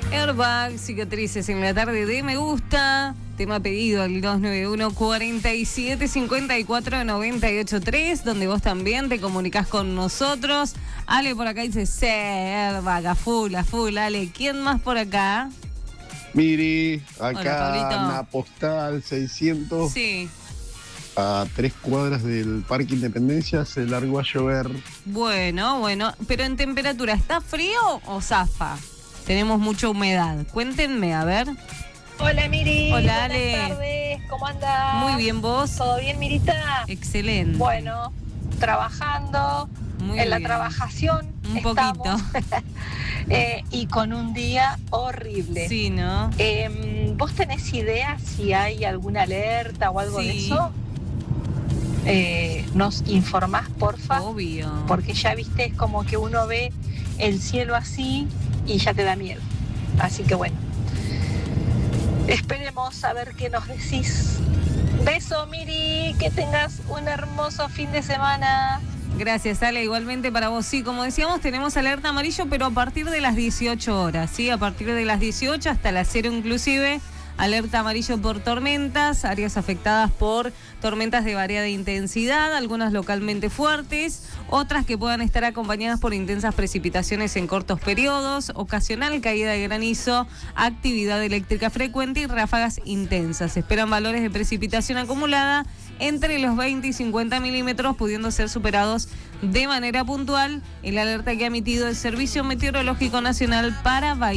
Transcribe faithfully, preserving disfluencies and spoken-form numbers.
Airbag, cicatrices en la tarde de Me Gusta. Tema pedido al dos nueve uno, cuatro siete cinco cuatro, nueve ocho tres, donde vos también te comunicás con nosotros. Ale por acá dice, sí, Airbag, a full, a full. Ale, ¿quién más por acá? Miri, Hola, acá Pablito. en la postal seiscientos, Sí. a tres cuadras del Parque Independencia, se largó a llover. Bueno, bueno, pero en temperatura, ¿está frío o zafa? Tenemos mucha humedad. Cuéntenme, a ver. Hola Miri, Hola, buenas Ale. tardes, ¿cómo andás? Muy bien, ¿vos? ¿Todo bien, Mirita? Excelente. Bueno, trabajando, Muy en la bien. trabajación Un estamos, poquito. eh, y con un día horrible. Sí, ¿no? Eh, ¿Vos tenés idea si hay alguna alerta o algo de Sí. eso? Eh, ¿Nos informás, porfa? Obvio. Porque ya viste, es como que uno ve el cielo así y ya te da miedo. Así que bueno, esperemos a ver qué nos decís. Beso, Miri, que tengas un hermoso fin de semana. Gracias, Ale. Igualmente para vos. Sí, como decíamos, tenemos alerta amarillo, pero a partir de las dieciocho horas, ¿sí? A partir de las dieciocho hasta las cero inclusive. Alerta amarillo por tormentas, áreas afectadas por tormentas de variada intensidad, algunas localmente fuertes, otras que puedan estar acompañadas por intensas precipitaciones en cortos periodos, ocasional caída de granizo, actividad eléctrica frecuente y ráfagas intensas. Se esperan valores de precipitación acumulada entre los veinte y cincuenta milímetros, pudiendo ser superados de manera puntual. El alerta que ha emitido el Servicio Meteorológico Nacional para Bahía